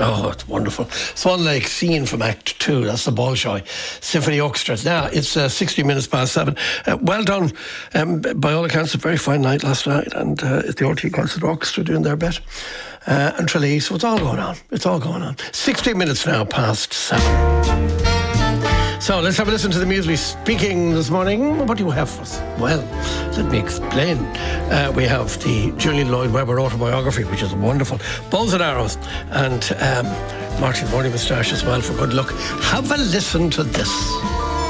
Oh, it's wonderful. Swan Lake scene from Act 2. That's the Bolshoi Symphony Orchestra. Now, it's 60 minutes past 7. Well done. By all accounts, a very fine night last night. And it's the RTÉ Concert Orchestra doing their bit. And Tralee, so it's all going on. It's all going on. 60 minutes now past 7. So let's have a listen to the music speaking this morning. What do you have for us? Well, let me explain. We have the Julian Lloyd Webber autobiography, which is wonderful. Bows and Arrows, and Martin Morning Moustache as well for good luck. Have a listen to this.